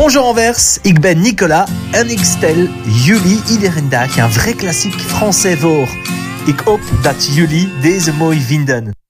Bonjour Anvers, ik ben Nicolas en ik stel jullie iedere dag een vrij klassiek français voor. Ik hoop dat jullie deze mooi vinden.